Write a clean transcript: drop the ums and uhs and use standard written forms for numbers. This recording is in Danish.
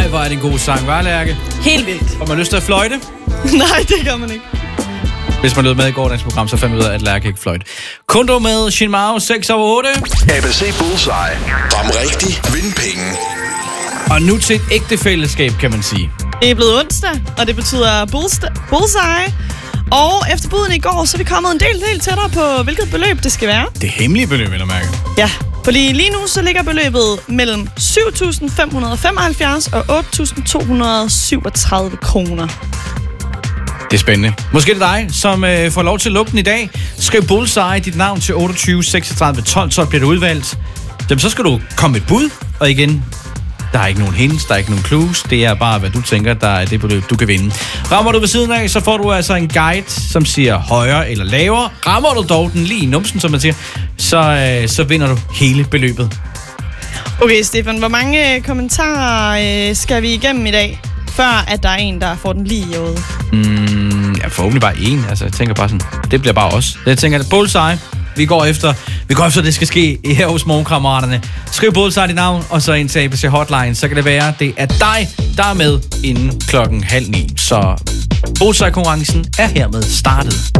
Ej, hvor er det en god sang, hva' Lærke? Helt vildt. Får man lyst til at fløjte? Nej, det gør man ikke. Hvis man lød med i gårdagens program, så fandt man ud af, at Lærke ikke fløjte. Kundo med Shin Mao 6 over 8. ABC Bullseye. Ram rigtig, vind penge. Og nu til et ægte fællesskab, kan man sige. Det er blevet onsdag, og det betyder bullseye. Og efter buden i går, så er vi kommet en del tættere på, hvilket beløb det skal være. Det hemmelige beløb, vil jeg mærke. Ja, fordi lige nu så ligger beløbet mellem 7.575 og 8.237 kroner. Det er spændende. Måske det er dig, som får lov til at lukke den i dag. Skriv Bullseye, dit navn til 28 36 12, så bliver du udvalgt. Jamen, så skal du komme med et bud, og igen, der er ikke nogen hints, der er ikke nogen clues. Det er bare, hvad du tænker, der er det beløb, du kan vinde. Rammer du ved siden af, så får du altså en guide, som siger højere eller lavere. Rammer du dog den lige i numsen, som man siger, så vinder du hele beløbet. Okay, Stefan, hvor mange kommentarer skal vi igennem i dag, før at der er en, der får den lige i øjet? Ja, forhåbentlig bare én. Altså, jeg tænker bare sådan, det bliver bare os. Jeg tænker, at Bullseye, vi går efter, at det skal ske her hos Morgenkammeraterne. Skriv Bullseye dit navn, og så ind til ABC Hotline. Så kan det være, det er dig, der er med inden 8:30. Så Bullseye-konkurrencen er hermed startet.